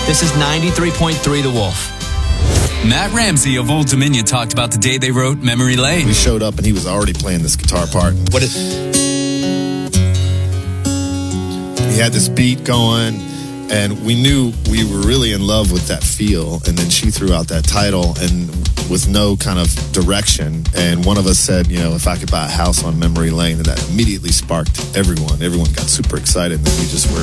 This is 93.3 The Wolf. Matt Ramsey of Old Dominion talked about the day they wrote Memory Lane. We showed up and he was already playing this guitar part. He had this beat going, and we knew we were really in love with that feel. And then she threw out that title and with no kind of direction. And one of us said, if I could buy a house on Memory Lane, and that immediately sparked everyone. Everyone got super excited, and we just were